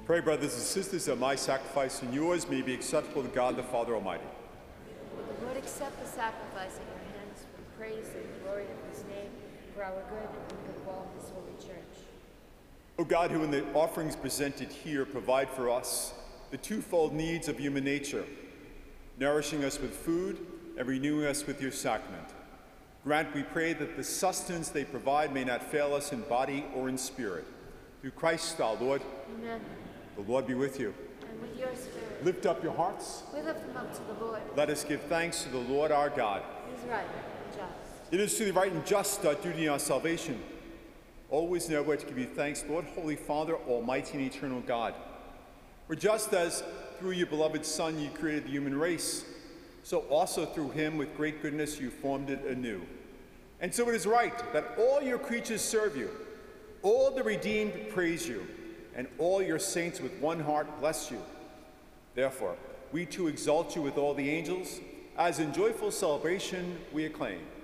Pray, brothers and sisters, that my sacrifice and yours may be acceptable to God the Father Almighty. May the Lord accept the sacrifice at your hands for the praise and glory of his name, for our good and the good of all his holy church. O God, who in the offerings presented here provide for us the twofold needs of human nature, nourishing us with food and renewing us with your sacrament, grant, we pray, that the sustenance they provide may not fail us in body or in spirit. Through Christ our Lord. Amen. The Lord be with you. And with your spirit. Lift up your hearts. We lift them up to the Lord. Let us give thanks to the Lord our God. He is right and just. It is to the right and just our duty and our salvation, always and everywhere to give you thanks, Lord, Holy Father, Almighty and eternal God. For just as through your beloved Son you created the human race, so also through him with great goodness you formed it anew. And so it is right that all your creatures serve you, all the redeemed praise you, and all your saints with one heart bless you. Therefore, we too exalt you with all the angels, as in joyful celebration we acclaim.